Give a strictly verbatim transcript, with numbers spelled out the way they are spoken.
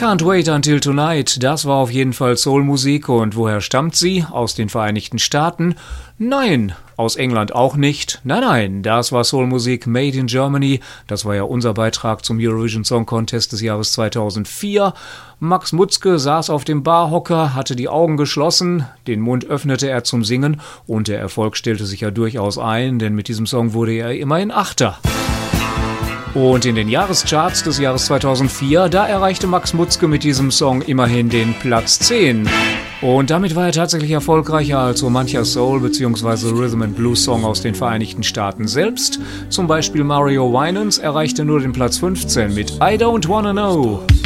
Can't Wait Until Tonight, das war auf jeden Fall Soulmusik. Und woher stammt sie? Aus den Vereinigten Staaten? Nein, aus England auch nicht. Nein, nein, das war Soulmusik made in Germany. Das war ja unser Beitrag zum Eurovision Song Contest des Jahres zweitausendvier. Max Mutzke saß auf dem Barhocker, hatte die Augen geschlossen, den Mund öffnete er zum Singen und der Erfolg stellte sich ja durchaus ein, denn mit diesem Song wurde er immerhin Achter. Und in den Jahrescharts des Jahres zweitausendvier, da erreichte Max Mutzke mit diesem Song immerhin den Platz zehn. Und damit war er tatsächlich erfolgreicher als so mancher Soul- bzw. Rhythm-and-Blues-Song aus den Vereinigten Staaten selbst. Zum Beispiel Mario Winans erreichte nur den Platz fünfzehn mit I Don't Wanna Know.